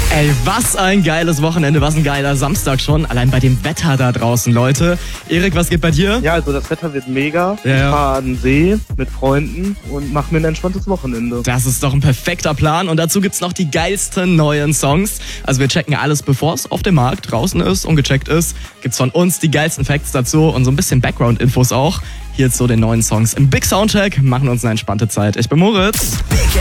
Ey, was ein geiles Wochenende, was ein geiler Samstag schon. Allein bei dem Wetter da draußen, Leute. Erik, was geht bei dir? Ja, also das Wetter wird mega. Ja. Ich fahre an den See mit Freunden und mache mir ein entspanntes Wochenende. Das ist doch ein perfekter Plan. Und dazu gibt's noch die geilsten neuen Songs. Also wir checken alles, bevor es auf dem Markt draußen ist und gecheckt ist. Gibt's von uns die geilsten Facts dazu und so ein bisschen Background-Infos auch. Hier zu den neuen Songs im Big Soundcheck. Machen uns eine entspannte Zeit. Ich bin Moritz.